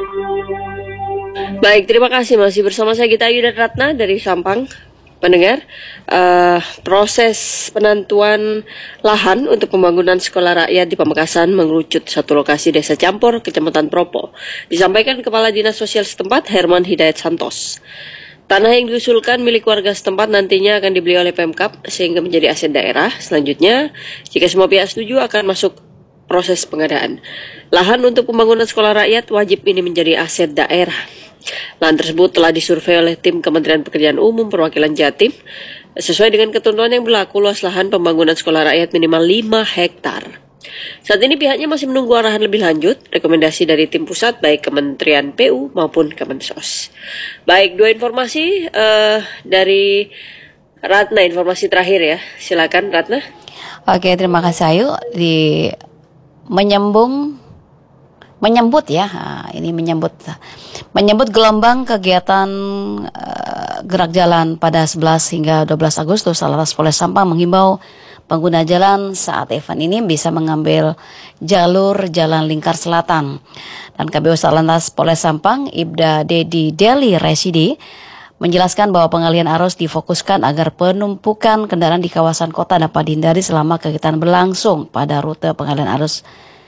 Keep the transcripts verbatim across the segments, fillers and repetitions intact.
Baik, terima kasih masih bersama saya Gita Ayu dan Ratna dari Sampang. Pendengar, uh, proses penentuan lahan untuk pembangunan sekolah rakyat di Pamekasan mengerucut satu lokasi Desa Campur, Kecamatan Propo. Disampaikan Kepala Dinas Sosial setempat, Herman Hidayat Santos. Tanah yang diusulkan milik warga setempat nantinya akan dibeli oleh Pemkab sehingga menjadi aset daerah. Selanjutnya, jika semua pihak setuju akan masuk proses pengadaan. Lahan untuk pembangunan sekolah rakyat wajib ini menjadi aset daerah. Lahan tersebut telah disurvei oleh tim Kementerian Pekerjaan Umum Perwakilan Jatim. Sesuai dengan ketentuan yang berlaku, luas lahan pembangunan sekolah rakyat minimal lima hektar. Saat ini pihaknya masih menunggu arahan lebih lanjut, rekomendasi dari tim pusat baik Kementerian P U maupun Kemensos. Baik, dua informasi uh, dari Ratna, informasi terakhir ya. Silakan Ratna. Oke, terima kasih Ayu. Di menyambung menyambut ya, nah, ini menyambut menyambut gelombang kegiatan uh, gerak jalan pada sebelas hingga dua belas Agustus, Satlantas Polres Sampang menghimbau pengguna jalan saat event ini bisa mengambil jalur jalan lingkar selatan. Dan K B U Satlantas Polres Sampang, Ibda Dedi Deli Residi, menjelaskan bahwa pengalihan arus difokuskan agar penumpukan kendaraan di kawasan kota dapat dihindari selama kegiatan berlangsung pada rute pengalihan arus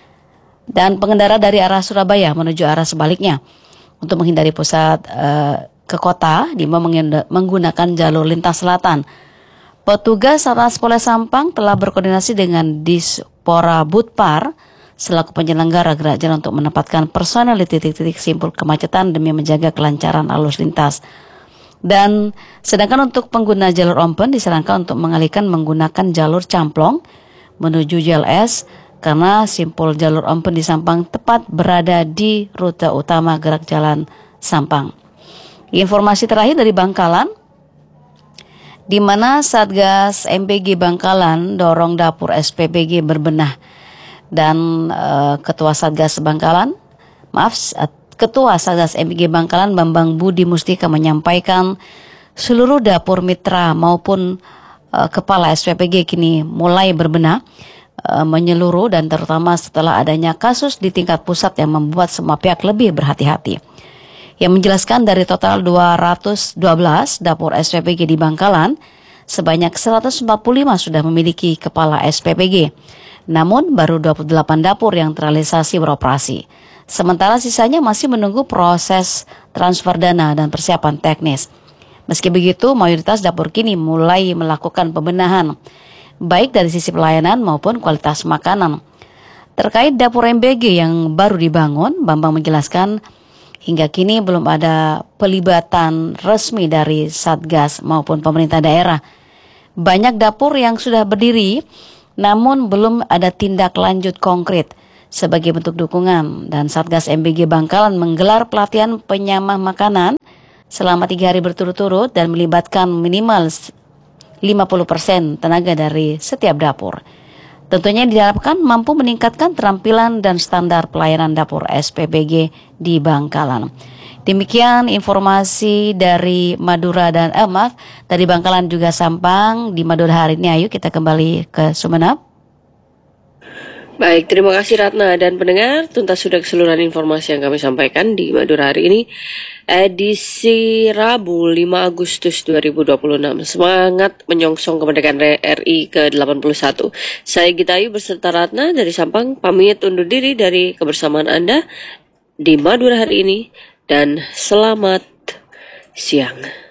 dan pengendara dari arah Surabaya menuju arah sebaliknya. Untuk menghindari pusat uh, ke kota, Dima menggunakan jalur lintas selatan. Petugas Satlantas Polres Sampang telah berkoordinasi dengan Dispora Budpar selaku penyelenggara gerak jalan untuk menempatkan personel di titik-titik simpul kemacetan demi menjaga kelancaran arus lintas. Dan sedangkan untuk pengguna jalur open disarankan untuk mengalihkan menggunakan jalur camplong menuju J L S karena simpul jalur open di Sampang tepat berada di rute utama gerak jalan Sampang. Informasi terakhir dari Bangkalan, di mana Satgas M P G Bangkalan dorong dapur S P B G berbenah. Dan uh, Ketua Satgas Bangkalan, maaf, Ketua Satgas M P G Bangkalan Bambang Budi Mustika menyampaikan seluruh dapur mitra maupun uh, kepala S P B G kini mulai berbenah menyeluruh dan terutama setelah adanya kasus di tingkat pusat yang membuat semua pihak lebih berhati-hati. Yang menjelaskan dari total dua ratus dua belas dapur S P B G di Bangkalan, sebanyak seratus empat puluh lima sudah memiliki kepala S P B G. Namun baru dua puluh delapan dapur yang terrealisasi beroperasi. Sementara sisanya masih menunggu proses transfer dana dan persiapan teknis. Meski begitu, mayoritas dapur kini mulai melakukan pembenahan baik dari sisi pelayanan maupun kualitas makanan. Terkait dapur M B G yang baru dibangun, Bambang menjelaskan hingga kini belum ada pelibatan resmi dari Satgas maupun pemerintah daerah. Banyak dapur yang sudah berdiri, namun belum ada tindak lanjut konkret sebagai bentuk dukungan. Dan Satgas M B G Bangkalan menggelar pelatihan penyamah makanan selama tiga hari berturut-turut dan melibatkan minimal lima puluh persen tenaga dari setiap dapur. Tentunya diharapkan mampu meningkatkan terampilan dan standar pelayanan dapur S P B G di Bangkalan. Demikian informasi dari Madura dan eh, maaf, dari Bangkalan juga Sampang di Madura hari ini. Ayo kita kembali ke Sumeneb. Baik, terima kasih Ratna dan pendengar. Tuntas sudah keseluruhan informasi yang kami sampaikan di Madura hari ini, edisi Rabu lima Agustus dua ribu dua puluh enam. Semangat menyongsong kemerdekaan R I ke delapan puluh satu. Saya Gita Ayu beserta Ratna dari Sampang pamit undur diri dari kebersamaan Anda di Madura hari ini dan selamat siang.